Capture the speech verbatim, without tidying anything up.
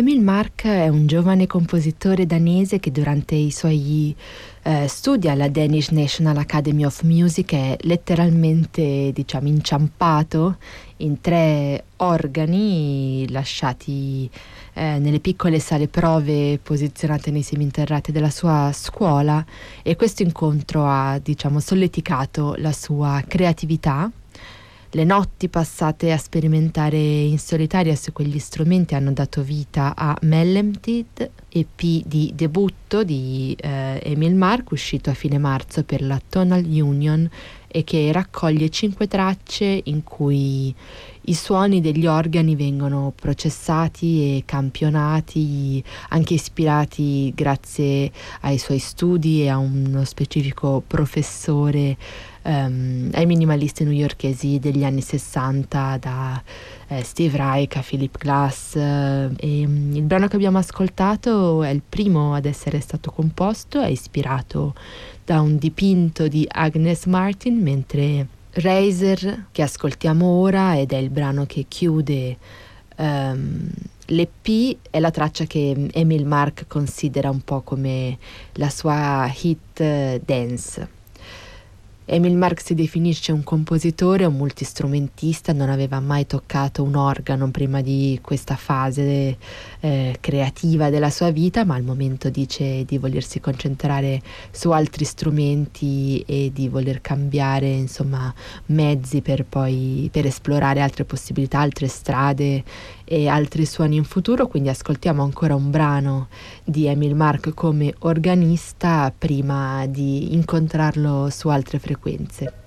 Emil Mark è un giovane compositore danese che durante i suoi eh, studi alla Danish National Academy of Music è letteralmente, diciamo, inciampato in tre organi lasciati eh, nelle piccole sale prove posizionate nei seminterrati della sua scuola, e questo incontro ha, diciamo, solleticato la sua creatività. Le notti passate a sperimentare in solitaria su quegli strumenti hanno dato vita a Mellemtid, E P di debutto di eh, Emil Mark, uscito a fine marzo per la Tonal Union e che raccoglie cinque tracce in cui i suoni degli organi vengono processati e campionati, anche ispirati grazie ai suoi studi e a uno specifico professore, um, ai minimalisti newyorkesi degli anni sessanta, da eh, Steve Reich a Philip Glass. Eh, e, um, il brano che abbiamo ascoltato è il primo ad essere stato composto, è ispirato da un dipinto di Agnes Martin, mentre Razor, che ascoltiamo ora ed è il brano che chiude um, l'E P, è la traccia che Emil Mark considera un po' come la sua hit uh, dance. Emil Mark si definisce un compositore, un multistrumentista, non aveva mai toccato un organo prima di questa fase eh, creativa della sua vita, ma al momento dice di volersi concentrare su altri strumenti e di voler cambiare, insomma, mezzi per poi per esplorare altre possibilità, altre strade e altri suoni in futuro. Quindi ascoltiamo ancora un brano di Emil Mark come organista prima di incontrarlo su altre frequenze.